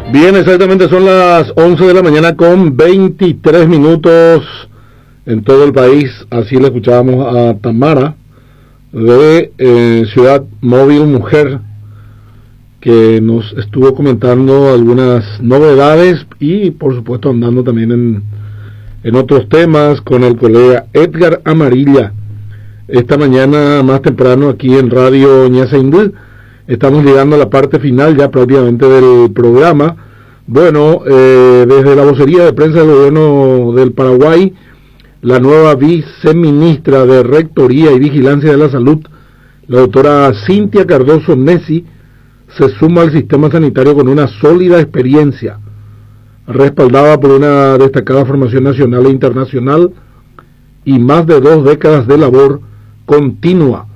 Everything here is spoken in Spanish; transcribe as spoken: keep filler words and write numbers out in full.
Bien, exactamente son las once de la mañana con veintitrés minutos en todo el país. Así le escuchábamos a Tamara de eh, Ciudad Móvil Mujer, que nos estuvo comentando algunas novedades y por supuesto andando también en, en otros temas con el colega Edgar Amarilla. Esta mañana más temprano aquí en Radio Ñaceindú estamos llegando a la parte final ya prácticamente del programa. Bueno, eh, desde la vocería de prensa del gobierno del Paraguay, la nueva viceministra de Rectoría y Vigilancia de la Salud, la doctora Cintia Cardoso Nessi, se suma al sistema sanitario con una sólida experiencia, respaldada por una destacada formación nacional e internacional y más de dos décadas de labor continua